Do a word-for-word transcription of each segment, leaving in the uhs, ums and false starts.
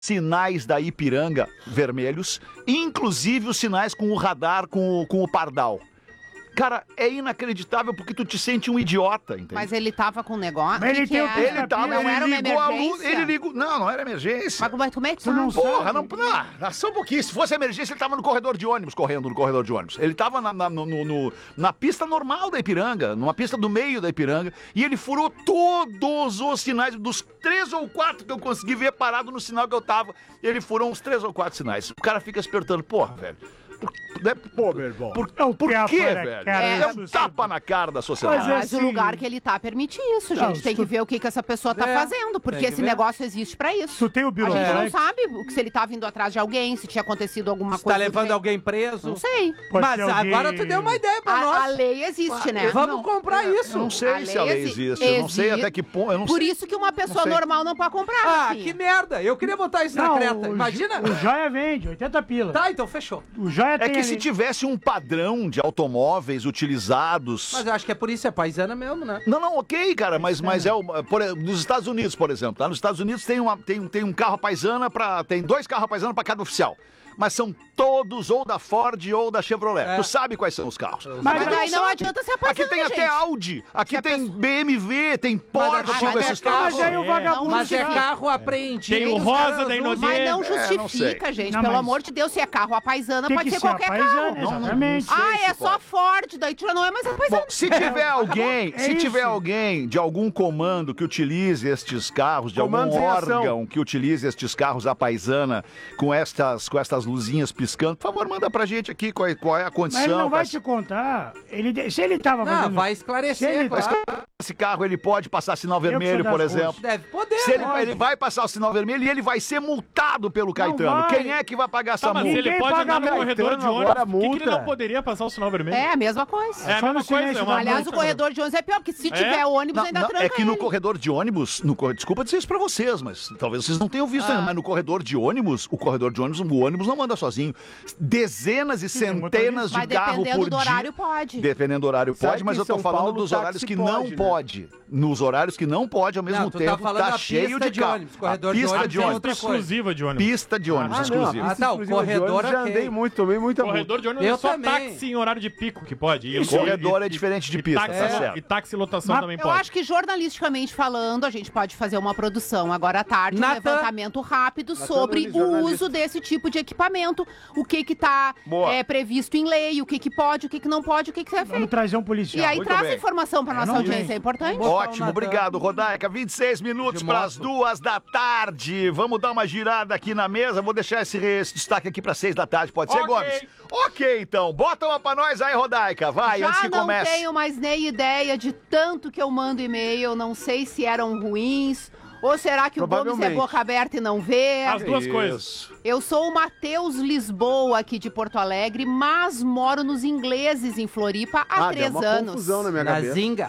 sinais da Ipiranga vermelhos, inclusive os sinais com o radar, com o, com o pardal. Cara, é inacreditável porque tu te sente um idiota, entende? Mas ele tava com um negócio. Mas ele que tem que o era? Ele tava, não ele era uma ligou a luz, emergência? ele ligou... Não, não era emergência. Mas como é- como é que Tu não sabe? Porra, não, não, só um pouquinho. Se fosse emergência, ele tava no corredor de ônibus, correndo no corredor de ônibus. Ele tava na, na, no, no- na pista normal da Ipiranga, numa pista do meio da Ipiranga, e ele furou todos os sinais, dos três ou quatro que eu consegui ver parado no sinal que eu tava, ele furou uns três ou quatro sinais. O cara fica se perguntando, porra, velho. Por, né, Pô, meu irmão. por, É um por tapa quê, na velho? cara É, da um sociedade. tapa na cara da sociedade. Mas é Mas o assim- lugar que ele tá permite isso, Não, gente. Tem tu- que ver o que, que essa pessoa tá É, fazendo, porque tem que esse ver. negócio existe pra isso. Tu tem o A gente não Birolex? sabe se ele tá vindo atrás de alguém, se tinha acontecido alguma Você coisa. tá levando diferente. alguém preso? Não sei. Pode Mas ser alguém- agora tu deu uma ideia pra A, a nós. lei existe, né? Vamos comprar isso. Eu não sei A se a lei lei existe, eu não sei existe. até que ponto, eu não Por sei. isso que uma pessoa sei. normal não pode comprar. Ah, filha. que merda. Eu queria botar isso na Não, Creta. o Imagina. Jo- O Joia vende, oitenta pila. Tá, então fechou. O Joia É tem que se ali- tivesse um padrão de automóveis utilizados... Mas eu acho que é por isso, é paisana mesmo, né? Não, não, ok, cara, mas, mas é o. Por, nos Estados Unidos, por exemplo, tá? Nos Estados Unidos tem, uma, tem, um- tem um carro à paisana para. Tem dois carros à paisana para cada oficial. Mas são todos ou da Ford ou da Chevrolet. É. Tu sabe quais são os carros. Mas tu daí não sabe. adianta ser Aqui paisana, tem até gente. Audi, aqui Se a tem pessoa- B M W, tem Porsche mas com é esses carro. carros. Mas aí o É. vagabundo... Mas é fica- carro apreendido. Tem o os rosa caras da não- Inodê. Mas não É, não justifica, sei. gente. Não, Pelo mas- amor de Deus, se é carro à paisana, Tem pode que ser ser a qualquer paisana, carro. exatamente. Ah, é isso, só pode. Ford, daí tu já não é mais a paisana. Bom, se tiver alguém, É se tiver isso. alguém de algum comando que utilize estes carros, de Comandos algum em ação. órgão que utilize estes carros à paisana com estas, com estas luzinhas piscando, por favor, manda pra gente aqui qual é, qual é a condição. Mas ele não vai pra- te contar. Ele, de- se ele tava Não, fazendo... vai Se esclarecer, ele- claro. Esse carro ele pode passar sinal que sou vermelho, das por ruas. exemplo. Deve poder, Se ele, né? ele vai passar o sinal vermelho e ele vai ser multado pelo Caetano. vai. Quem é que vai pagar essa Tá, mas multa? ele Ninguém pode paga andar no multa. corredor de Agora ônibus. a Por que, que ele multa. não poderia passar o sinal vermelho? É a mesma coisa. É a Só mesma no coisa. silêncio É uma da Aliás, multa, o corredor de ônibus é pior, porque se É? tiver ônibus, Não, ainda não, tranca é que no ele. corredor de ônibus, no, cor- desculpa dizer isso pra vocês, mas talvez vocês não tenham visto Ah. ainda, mas no corredor de ônibus, o corredor de ônibus, o ônibus não anda sozinho. Dezenas e centenas de Mas carros dependendo por do dia. horário, pode. Dependendo do horário Será pode, que mas em eu tô São falando Paulo dos táxi horários que pode, não né? pode. Nos horários que não pode, ao mesmo Não, tu tá tempo, falando tá da cheio pista de de carro. ônibus, corredor A de pista ônibus de é ônibus. outra coisa. exclusiva de ônibus. Pista de ônibus, Ah, exclusiva. Ah, tá, o Exclusiva de corredor ônibus, já ok. andei muito, tomei muita multa. Corredor de ônibus Eu é só também. táxi em horário de pico que pode. E, Isso. Corredor é diferente de e pista, táxi, tá certo. E táxi lotação Mas também Eu pode. acho que jornalisticamente falando, a gente pode fazer uma produção agora à tarde, um Natan. levantamento rápido sobre Nunes, o jornalista. uso desse tipo de equipamento, o que que tá Boa. é, previsto em lei, o que que pode, o que que não pode, o que que é Vamos feito. trazer um policial. E aí Muito traz bem. informação pra Eu nossa não audiência, venho. é importante. Botar o Ótimo, Natan. obrigado, Rodaica. vinte e seis minutos De para as moto. duas da tarde. Vamos dar uma girada aqui na mesa. Vou deixar esse, esse destaque aqui para seis da tarde. Pode ser, Ok. Gomes? Ok, então. Bota uma pra nós aí, Rodaica. Vai, Já antes que não comece. tenho mais nem ideia de tanto que eu mando e-mail, não sei se eram ruins, ou será que o Gomes é Provavelmente. boca aberta e não vê? As duas Isso. coisas. Eu sou o Matheus Lisboa, aqui de Porto Alegre, mas moro nos ingleses em Floripa há Ah, deu três uma anos. confusão na minha Na cabeça. Zinga.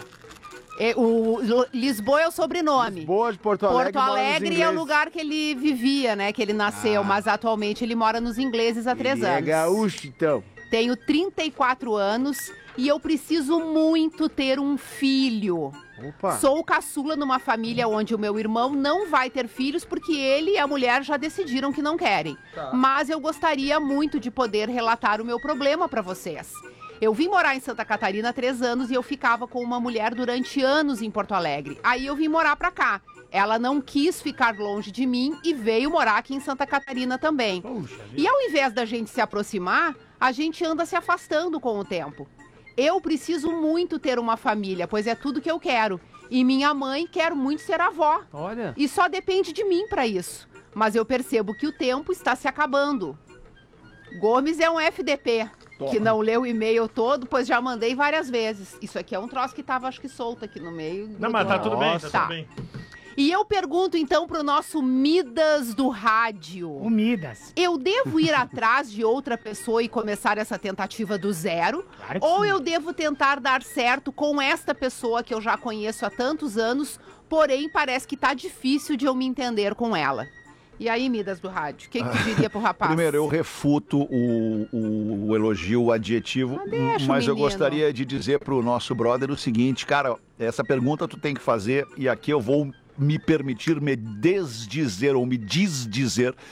É, o Lo- Lisboa é o sobrenome. Boa de Porto Alegre. Porto mora nos Alegre é o ingleses. lugar que ele vivia, né? Que ele nasceu, mas atualmente ele mora nos ingleses há três Ele anos. É gaúcho, então. Tenho trinta e quatro anos e eu preciso muito ter um filho. Opa. Sou o caçula numa família onde o meu irmão não vai ter filhos porque ele e a mulher já decidiram que não querem. Mas eu gostaria muito de poder relatar o meu problema para vocês. Eu vim morar em Santa Catarina há três anos e eu ficava com uma mulher durante anos em Porto Alegre. Aí eu vim morar pra cá. Ela não quis ficar longe de mim e veio morar aqui em Santa Catarina também. Puxa vida. E ao invés da gente se aproximar, a gente anda se afastando com o tempo. Eu preciso muito ter uma família, pois é tudo que eu quero. E minha mãe quer muito ser avó. Olha. E só depende de mim para isso. Mas eu percebo que o tempo está se acabando. Gomes é um F D P, que não leu o e-mail todo, pois já mandei várias vezes. Isso aqui é um troço que tava, acho que, solto aqui no meio. Não, mas tá tudo bem, tá Tá. tudo bem. E eu pergunto, então, pro nosso Midas do rádio. O Midas. Eu devo ir atrás de outra pessoa e começar essa tentativa do zero? Claro que Ou sim. eu devo tentar dar certo com esta pessoa que eu já conheço há tantos anos, porém parece que tá difícil de eu me entender com ela? E aí, Midas do rádio, o que, que tu diria pro rapaz? Primeiro, eu refuto o, o, o elogio, o adjetivo, Ah, deixa o mas eu menino. gostaria de dizer pro nosso brother o seguinte, cara, essa pergunta tu tem que fazer e aqui eu vou me permitir me desdizer ou me desdizer